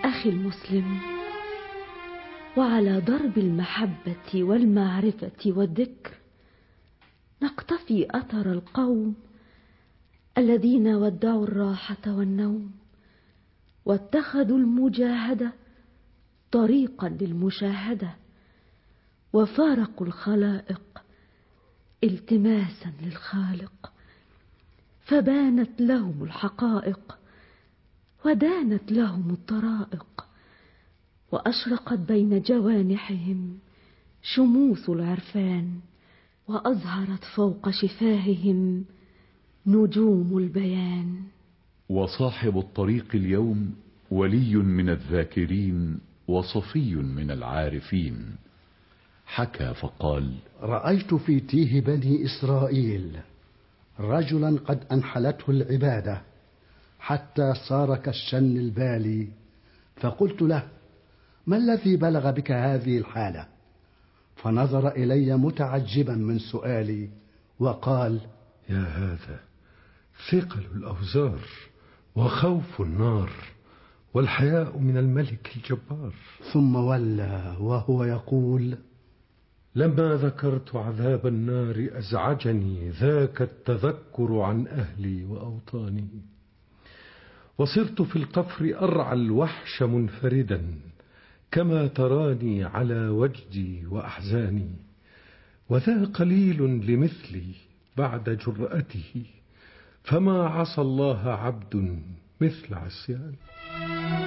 أخي المسلم، وعلى درب المحبة والمعرفة والذكر نقتفي أثر القوم الذين ودعوا الراحة والنوم واتخذوا المجاهدة طريقا للمشاهدة، وفارقوا الخلائق التماسا للخالق، فبانت لهم الحقائق ودانت لهم الطرائق، وأشرقت بين جوانحهم شموس العرفان، وأظهرت فوق شفاههم نجوم البيان. وصاحب الطريق اليوم ولي من الذاكرين وصفي من العارفين. حكى فقال: رأيت في تيه بني إسرائيل رجلا قد أنحلته العبادة حتى صار كالشن البالي، فقلت له: ما الذي بلغ بك هذه الحالة؟ فنظر إلي متعجبا من سؤالي وقال: يا هذا ثقل الأوزار وخوف النار والحياء من الملك الجبار. ثم ولى وهو يقول: لما ذكرت عذاب النار أزعجني ذاك التذكر عن أهلي وأوطاني، وصرت في القفر أرعى الوحش منفردا كما تراني على وجدي وأحزاني، وذا قليل لمثلي بعد جرأته، فما عصى الله عبد مثل عصياني.